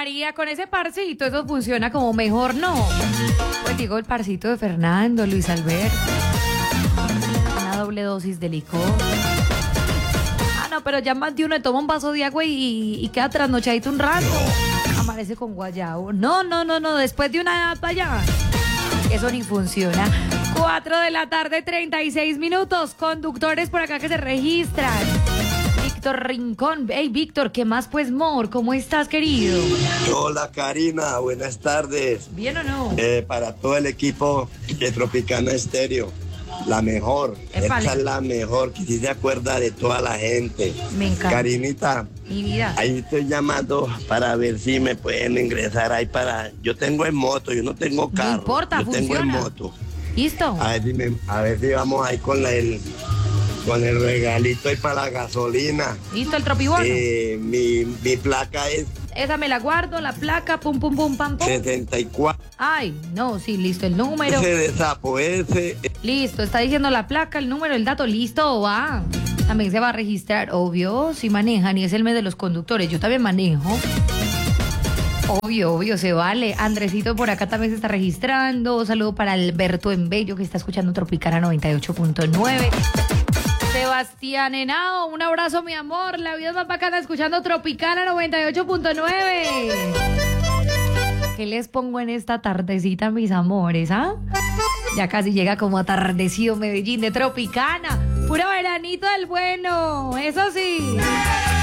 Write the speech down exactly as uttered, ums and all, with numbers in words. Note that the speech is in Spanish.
María, con ese parcito eso funciona como mejor, ¿no? Pues digo, el parcito de Fernando, Luis Alberto. Una doble dosis de licor. Ah, no, pero ya más de uno le toma un vaso de agua y, y queda trasnochadito un rato. Amanece con guayabo. No, no, no, no, después de una edad para allá. Eso ni funciona. Cuatro de la tarde, treinta y seis minutos. Conductores por acá que se registran. Víctor Rincón. Hey, Víctor, ¿qué más pues, Mor? ¿Cómo estás, querido? Hola, Karina. Buenas tardes. ¿Bien o no? Eh, para todo el equipo de Tropicana Estéreo. La mejor. Épale. Esta es la mejor, que sí se acuerda de toda la gente. Me encanta. Karinita, Mi vida. ahí estoy llamando para ver si me pueden ingresar ahí para... Yo tengo en moto, yo no tengo carro. No importa, yo funciona. tengo en moto. ¿Listo? A ver si, me- a ver si vamos ahí con la- el, con el regalito ahí para la gasolina. ¿Listo el tropibono? Eh, mi, mi placa es Esa me la guardo, la placa, pum, pum, pum, pam, pum. sesenta y cuatro. Ay, no, sí, listo, el número. Ese de sapo, ese. Listo, está diciendo la placa, el número, el dato, listo, va. También se va a registrar, obvio, si manejan y es el mes de los conductores, yo también manejo. Obvio, obvio, se vale. Andresito por acá también se está registrando. Un saludo para Alberto Embello, que está escuchando Tropicana noventa y ocho punto nueve. Sebastián Henao, un abrazo, mi amor. La vida es más bacana escuchando Tropicana noventa y ocho punto nueve. ¿Qué les pongo en esta tardecita, mis amores, ah? Ya casi llega como atardecido Medellín de Tropicana. Puro veranito del bueno, eso sí.